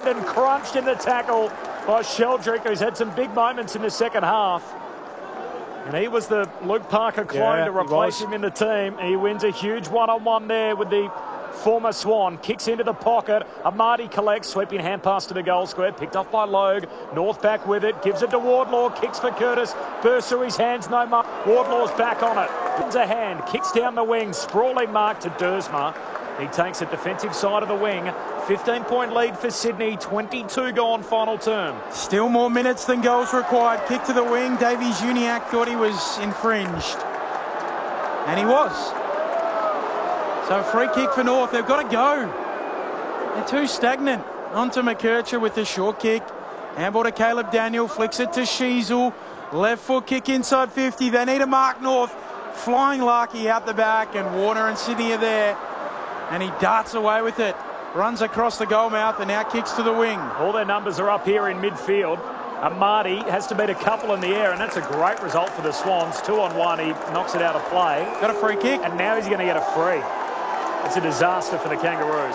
grabbed and crunched in the tackle by Sheldrick, who's had some big moments in the second half. And he was the Luke Parker clone to replace him in the team. He wins a huge one-on-one there with the former Swan. Kicks into the pocket. Amadi collects, sweeping hand pass to the goal square. Picked off by Logue. North back with it. Gives it to Wardlaw. Kicks for Curtis. Bursary's hands, no mark. Wardlaw's back on it. Wins a hand. Kicks down the wing. Sprawling mark to Dersma. He takes it defensive side of the wing. 15-point lead for Sydney. 22 gone final term. Still more minutes than goals required. Kick to the wing. Davies Uniacke thought he was infringed. And he was. So free kick for North. They've got to go. They're too stagnant. On to McKercher with the short kick. Handball to Caleb Daniel. Flicks it to Sheasel. Left foot kick inside 50. They need a mark North. Flying Larkey out the back. And Warner and Sydney are there. And he darts away with it. Runs across the goal mouth and now kicks to the wing. All their numbers are up here in midfield. Amadi has to beat a couple in the air, and that's a great result for the Swans. 2-on-1, he knocks it out of play. Got a free kick. And now he's going to get a free. It's a disaster for the Kangaroos.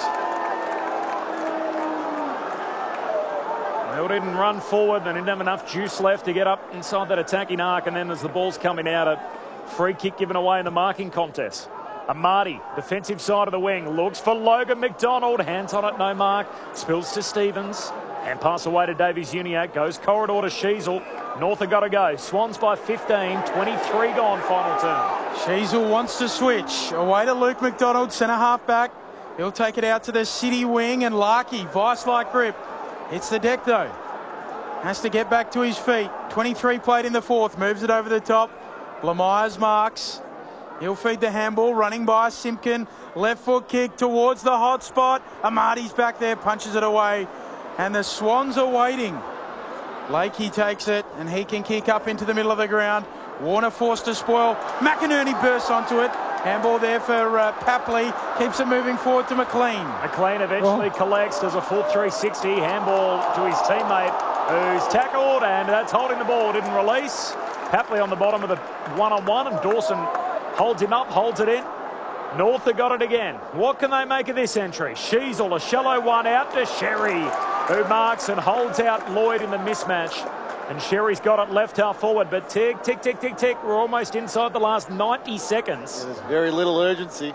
They didn't run forward. They didn't have enough juice left to get up inside that attacking arc, and then as the ball's coming out, a free kick given away in the marking contest. Amadi, defensive side of the wing, looks for Logan McDonald. Hands on it, no mark. Spills to Stevens. And pass away to Davies Uniacke. Goes corridor to Sheasel. North have got to go. Swans by 15. 23 gone final term. Sheasel wants to switch. Away to Luke McDonald, centre half back. He'll take it out to the City wing, and Larkey, vice-like grip. Hits the deck though. Has to get back to his feet. 23 played in the fourth. Moves it over the top. Blamires marks. He'll feed the handball, running by Simpkin. Left foot kick towards the hot spot. Amadi's back there, punches it away. And the Swans are waiting. Lakey takes it, and he can kick up into the middle of the ground. Warner forced to spoil. McInerney bursts onto it. Handball there for Papley. Keeps it moving forward to McLean. McLean eventually collects, does a full 360. Handball to his teammate, who's tackled, and that's holding the ball. Didn't release. Papley on the bottom of the one-on-one, and Dawson holds him up, holds it in. North have got it again. What can they make of this entry? Sheasel, a shallow one out to Sherry, who marks and holds out Lloyd in the mismatch. And Sherry's got it left half forward, but tick, tick, tick, tick, tick. We're almost inside the last 90 seconds. There's very little urgency.